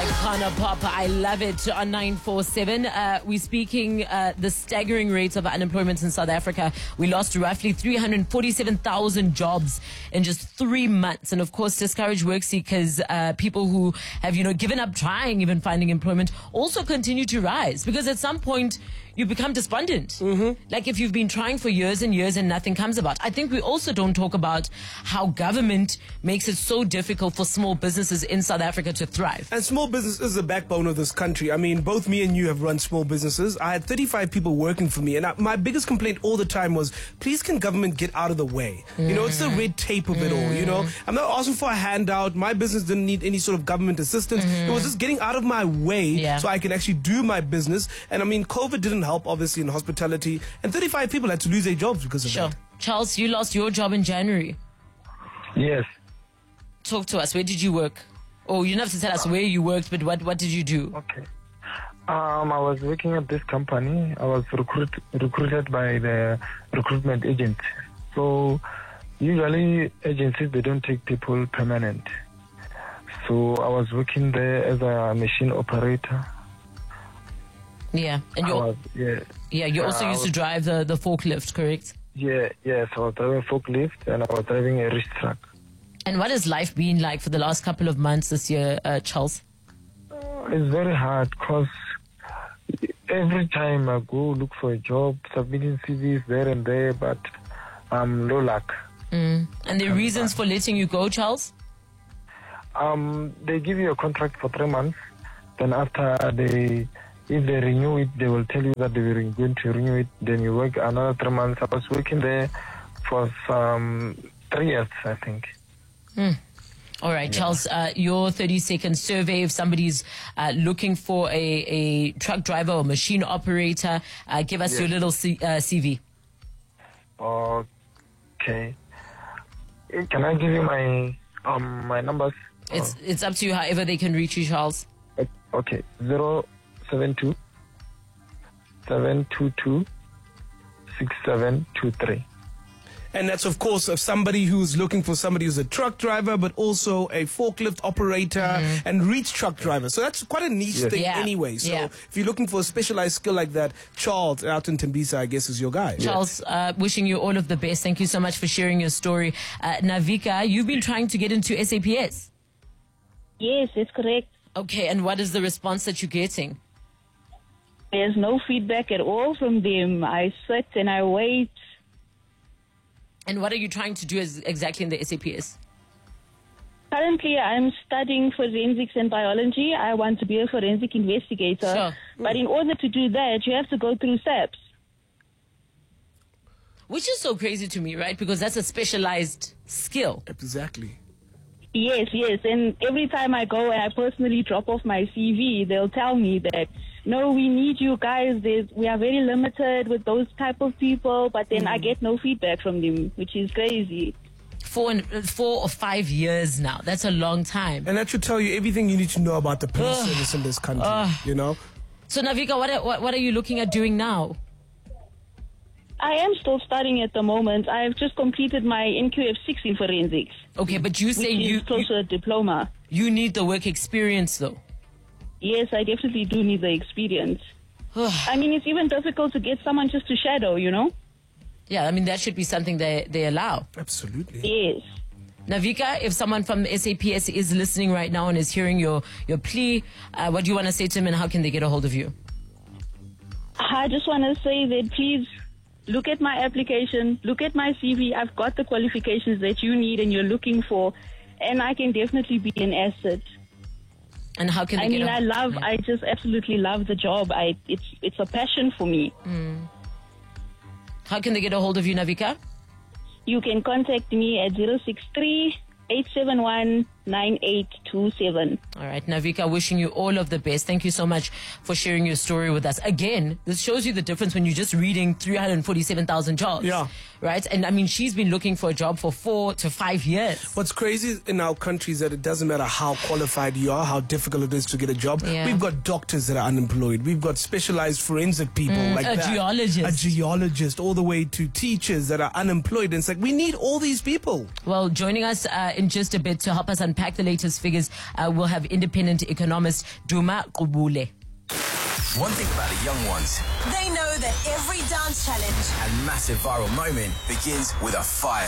Icona Pop, I love it on 947. We're speaking the staggering rates of unemployment in South Africa. We lost roughly 347,000 jobs in just 3 months. And of course, discouraged work seekers, people who have, given up trying, even finding employment, also continue to rise. Because at some point, you become despondent. Mm-hmm. Like if you've been trying for years and years and nothing comes about. I think we also don't talk about how government makes it so difficult for small businesses in South Africa to thrive. And small business is the backbone of this country. I mean, both me and you have run small businesses. I had 35 people working for me. And my biggest complaint all the time was, please can government get out of the way? It's the red tape of it all, I'm not asking for a handout. My business didn't need any sort of government assistance. It was just getting out of my way so I can actually do my business. And I mean, COVID didn't help, obviously, in hospitality. And 35 people had to lose their jobs because of that. Charles, you lost your job in January. Yes. Talk to us. Where did you work? Oh, you don't have to tell us where you worked, but what did you do? Okay. I was working at this company. I was recruited by the recruitment agent. So usually agencies, they don't take people permanent. So I was working there as a machine operator. Yeah, and you also used to drive the forklift, correct? Yes, I was driving a forklift and I was driving a reach truck. And what has life been like for the last couple of months this year, Charles? It's very hard because every time I go look for a job, submitting CVs there and there, but no luck. And the reasons for letting you go, Charles? They give you a contract for 3 months. Then after if they renew it, they will tell you that they were going to renew it. Then you work another 3 months. I was working there for 3 years, I think. All right, Charles, your 30-second survey, if somebody's looking for a truck driver or machine operator, give us your little CV. Okay. Can I give you my my numbers? It's up to you, however they can reach you, Charles. Okay, 072 722 6723. And that's, of course, of somebody who's looking for somebody who's a truck driver, but also a forklift operator and reach truck driver. So that's quite a niche thing anyway. So if you're looking for a specialized skill like that, Charles out in Tembisa, I guess, is your guy. Charles, wishing you all of the best. Thank you so much for sharing your story. Navika, you've been trying to get into SAPS. Yes, that's correct. Okay, and what is the response that you're getting? There's no feedback at all from them. I sit and I wait. And what are you trying to do exactly in the SAPS? Currently, I'm studying forensics and biology. I want to be a forensic investigator. Sure. But in order to do that, you have to go through SAPS. Which is so crazy to me, right? Because that's a specialized skill. Exactly. Yes. And every time I go and I personally drop off my CV, they'll tell me that, no, we need you guys. We are very limited with those type of people. But then I get no feedback from them, which is crazy. 4 or 5 years now. That's a long time. And that should tell you everything you need to know about the police service in this country, So, Navika, what are you looking at doing now? I am still studying at the moment. I've just completed my NQF6 in forensics. Okay, but you say you close to a diploma. You need the work experience, though. Yes, I definitely do need the experience. I mean, it's even difficult to get someone just to shadow, Yeah, I mean, that should be something they allow. Absolutely. Yes. Navika, if someone from the SAPS is listening right now and is hearing your plea, what do you want to say to them and how can they get a hold of you? I just want to say that please look at my application, look at my CV. I've got the qualifications that you need and you're looking for, and I can definitely be an asset. And how can they I just absolutely love the job. It's a passion for me. How can they get a hold of you, Navika? You can contact me at 063-871-9827. All right, Navika, wishing you all of the best. Thank you so much for sharing your story with us. Again, this shows you the difference when you're just reading 347,000 jobs. Yeah. Right? And I mean, she's been looking for a job for 4 to 5 years. What's crazy in our country is that it doesn't matter how qualified you are, how difficult it is to get a job. Yeah. We've got doctors that are unemployed. We've got specialized forensic people like that. Geologist. A geologist, all the way to teachers that are unemployed. And it's like, we need all these people. Well, joining us in just a bit to help us unpack unpack the latest figures, we'll have independent economist Duma Qubule. One thing about the young ones, They know that every dance challenge and massive viral moment begins with a fire.